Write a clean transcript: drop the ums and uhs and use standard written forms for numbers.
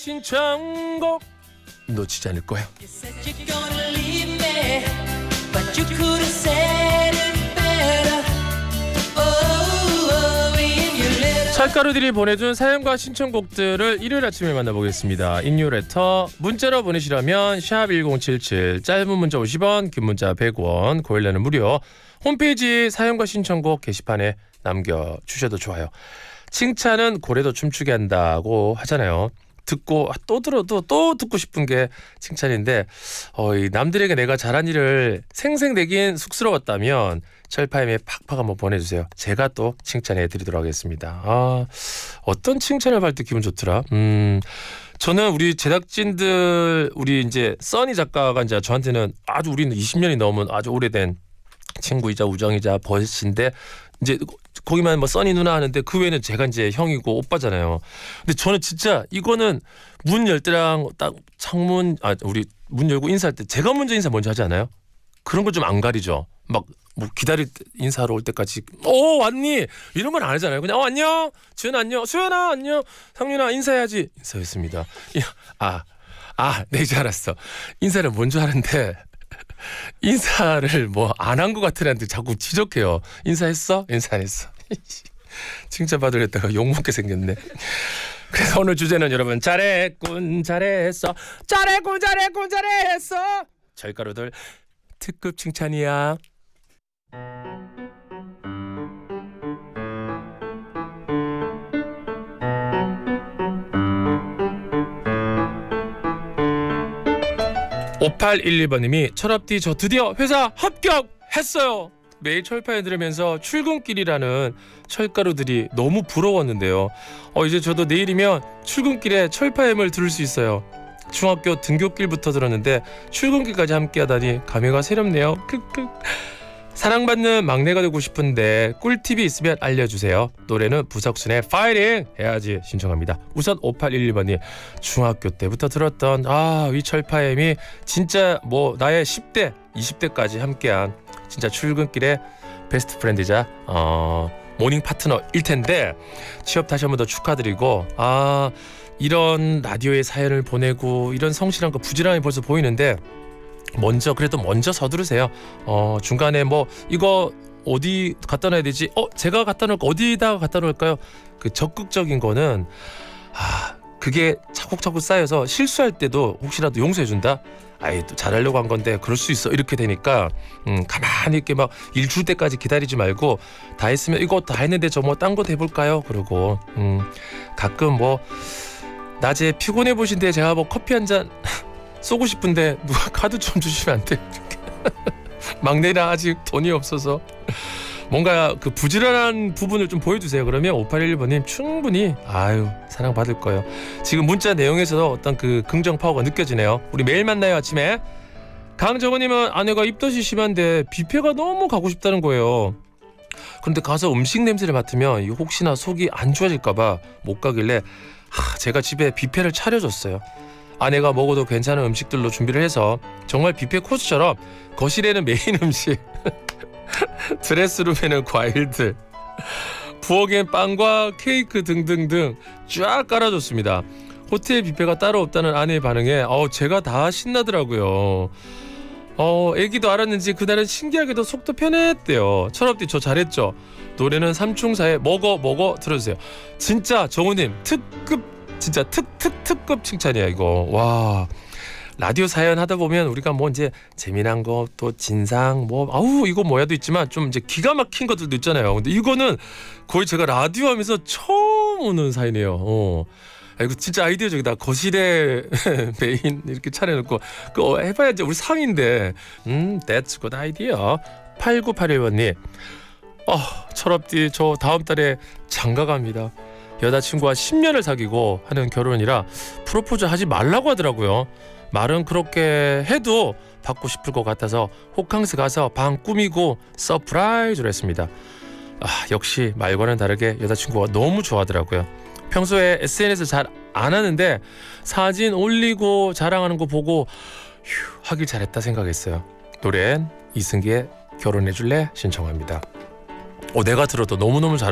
신청곡 놓치지 않을 거야. 찰가루들이 보내준 사연과 신청곡들을 일요일 아침에 만나보겠습니다. 인뉴레터 문자로 보내시려면 샵1077 짧은 문자 50원 긴 문자 100원 고일라는 무료. 홈페이지 사연과 신청곡 게시판에 남겨주셔도 좋아요. 칭찬은 고래도 춤추게 한다고 하잖아요. 듣고 또 들어도 또 듣고 싶은 게 칭찬인데 남들에게 내가 잘한 일을 생생내긴 쑥스러웠다면 철파임에 팍팍 한번 보내주세요. 제가 또 칭찬해 드리도록 하겠습니다. 어떤 칭찬을 받을 때 기분 좋더라. 저는 우리 제작진들 우리 이제 써니 작가가 이제 저한테는 아주 우리는 20년이 넘은 아주 오래된 친구이자 우정이자 버릇인데 이제 거기만 뭐 써니 누나 하는데 그 외에는 제가 이제 형이고 오빠잖아요. 근데 저는 진짜 이거는 문 열 때랑 딱 창문 우리 문 열고 인사할 때 제가 인사 먼저 하지 않아요? 그런 거 좀 안 가리죠. 막 뭐 기다릴 때 인사하러 올 때까지 왔니? 이런 건 안 하잖아요. 그냥 안녕 지은아 안녕 수연아 안녕 상윤아 인사해야지. 인사했습니다. 네 이제 알았어. 인사를 먼저 하는데 인사를 뭐 안 한 것 같은 애한테 자꾸 지적해요. 인사했어? 인사 안 했어. 칭찬받으려다가 욕먹게 생겼네. 그래서 오늘 주제는 여러분 잘했군 잘했어 잘했군 잘했군 잘했어 절가루들 특급 칭찬이야. (5811번님이) 철업디 저 드디어 회사 합격했어요. 매일 철파에 들으면서 출근길이라는 철가루들이 너무 부러웠는데요. 이제 저도 내일이면 출근길에 철파엠을 들을 수 있어요. 중학교 등교길부터 들었는데 출근길까지 함께하다니 감회가 새롭네요. 크크. 사랑받는 막내가 되고 싶은데 꿀팁이 있으면 알려주세요. 노래는 부석순의 파이팅 해야지 신청합니다. 우선 5811번이 중학교 때부터 들었던 이 철파엠이 진짜 뭐 나의 10대 20대까지 함께한 진짜 출근길의 베스트 프렌드이자 모닝 파트너일 텐데 취업 다시 한 번 더 축하드리고 이런 라디오에 사연을 보내고 이런 성실한 거 부지런히 벌써 보이는데 그래도 먼저 서두르세요. 중간에 뭐 이거 어디 갖다 놔야 되지? 제가 갖다 놓을까? 어디다가 갖다 놓을까요? 그 적극적인 거는 그게 차곡차곡 쌓여서 실수할 때도 혹시라도 용서해준다? 또 잘하려고 한 건데 그럴 수 있어 이렇게 되니까 가만히 이렇게 막 일 줄 때까지 기다리지 말고 다 했으면 이거 다 했는데 저 뭐 딴 거 해볼까요? 그러고 가끔 뭐 낮에 피곤해 보신데 제가 뭐 커피 한 잔 쏘고 싶은데 누가 카드 좀 주시면 안 돼요? 막내라 아직 돈이 없어서 뭔가 그 부지런한 부분을 좀 보여주세요. 그러면 5811번님 충분히 사랑받을 거예요. 지금 문자 내용에서도 어떤 그 긍정 파워가 느껴지네요. 우리 매일 만나요 아침에. 강정은님은 아내가 입덧이 심한데 뷔페가 너무 가고 싶다는 거예요. 그런데 가서 음식 냄새를 맡으면 혹시나 속이 안 좋아질까봐 못 가길래 제가 집에 뷔페를 차려줬어요. 아내가 먹어도 괜찮은 음식들로 준비를 해서 정말 뷔페 코스처럼 거실에는 메인 음식 드레스룸에는 과일들 부엌엔 빵과 케이크 등등등 쫙 깔아줬습니다. 호텔 뷔페가 따로 없다는 아내의 반응에 제가 다 신나더라고요. 애기도 알았는지 그날은 신기하게도 속도 편했대요. 철업디 저 잘했죠? 노래는 삼총사의 먹어 들어주세요. 진짜 정우님 특급 진짜 특급 칭찬이야 이거. 와 라디오 사연 하다 보면 우리가 뭐 이제 재미난 거 또 진상 이거 뭐야도 있지만 좀 이제 기가 막힌 것들도 있잖아요. 근데 이거는 거의 제가 라디오 하면서 처음 오는 사연이에요. 이거 진짜 아이디어적이다. 거실에 메인 이렇게 차려놓고 그거 해봐야지 우리 상인데. That's good idea. 8981번님 철업디 저 다음 달에 장가 갑니다. 여자친구와 10년을 사귀고 하는 결혼이라 프로포즈 하지 말라고 하더라고요. 말은 그렇게 해도 받고 싶을 것 같아서 호캉스 가서 방 꾸미고 서프라이즈를 했습니다. 역시 말과는 다르게 여자친구가 너무 좋아하더라고요. 평소에 SNS 잘 안 하는데 사진 올리고 자랑하는 거 보고 하길 잘했다 생각했어요. 노래는 이승기의 결혼해줄래 신청합니다. 내가 들어도 너무너무 잘